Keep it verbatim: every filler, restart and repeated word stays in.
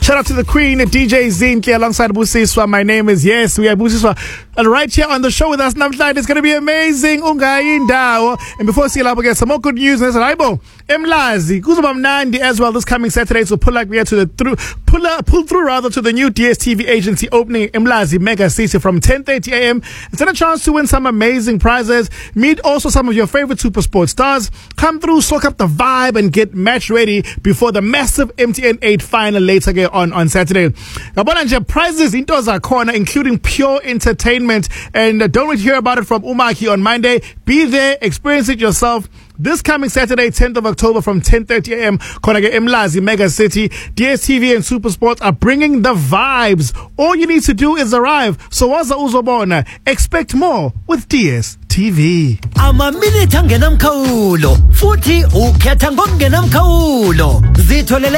Shout out to the Queen, D J Zinhle, alongside Busiswa. My name is, yes, we are Busiswa. And right here on the show with us tonight, it's going to be amazing. Ungayi Ndawo. And before we see get some more good news, there's Raibo, Emlazi, Kuzuma Mnandi as well this coming Saturday. So pull up here to the through, pull up, pull through rather to the new D S T V agency opening Emlazi Mega City from ten thirty a.m. It's a chance to win some amazing prizes. Meet also some of your favorite super sports stars. Come through, soak up the vibe, and get match ready before the massive M T N eight final later on on Saturday. Ngabona prizes into zakhona, including pure entertainment. And uh, don't wait to hear about it from Umaki on Monday. Be there, experience it yourself. This coming Saturday, tenth of October from ten thirty a.m. Konage Emlazi Mega City. D S T V and Super Sports are bringing the vibes. All you need to do is arrive. So waza uzobona. Expect more with D S T V. Ama minute angenamkhawulo futhi ukhetha ngokungenamkhawulo. Zitholele